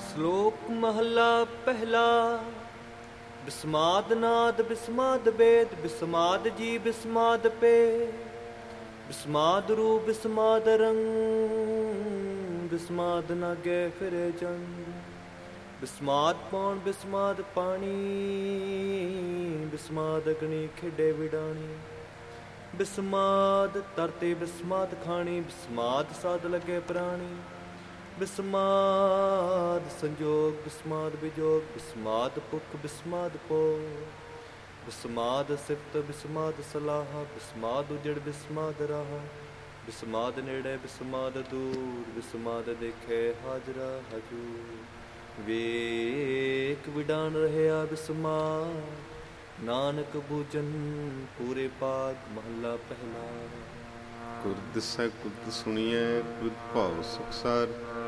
ਸ਼ਲੋਕ ਮਹੱਲਾ ਪਹਿਲਾ। ਬਿਸਮਾਦ ਨਾਦ ਬਿਸਮਾਦ ਵੇਦ, ਬਿਸਮਾਦ ਜੀ ਬਿਸਮਾਦ ਪੇ, ਬਿਸਮਾਦ ਰੂਪ ਬਿਸਮਾਦ ਰੰਗ, ਬਿਸਮਾਦ ਨਾਗੇ ਫਿਰੇ ਚੰਦ, ਬਿਸਮਾਦ ਪੌਣ ਬਿਸਮਾਦ ਪਾਣੀ, ਬਿਸਮਾਦ ਅਗਨੀ ਖੇਡੇ ਵਿਡਾਣੀ, ਬਿਸਮਾਦ ਤਰਤੇ ਬਿਸਮਾਦ ਖਾਣੀ, ਬਿਸਮਾਦ ਸਾਧ ਲੱਗੇ ਪ੍ਰਾਣੀ, ਬਿਸਮਾਦ ਸੰਜੋਗ ਬਿਸਮਾਦ ਵਿਜੋਗ, ਬਿਸਮਾਦ ਭੁੱਖ ਬਿਸਮਾਦ ਪੋ, ਬਿਸਮਾਦ ਸਿਫਤ ਬਿਸਮਾਦ ਸਲਾਹ, ਬਿਸਮਾਦ ਉਜੜ ਬਿਸਮਾਦ ਰਾਹ, ਬਿਸਮਾਦ ਨੇੜੇ ਬਿਸਮਾਦ ਦੂਰ, ਬਿਸਮਾਦ ਦੇਖੇ ਹਾਜ਼ਰਾ ਹਜੂਰ, ਵੇਖ ਵਿਡਾਨ ਰਹਿਆ ਬਿਸਮਾਦ, ਨਾਨਕ ਬੂਝਨ ਪੂਰੇ ਪਾਗ। ਮਹੱਲਾ ਪਹਿਲਾ। ਗੁਰ ਦਿਸੈ ਕੁਰਤ ਸੁਣੀਐ, ਕੁਰਤ ਭਾਵ ਸੁਖਸਾਰ,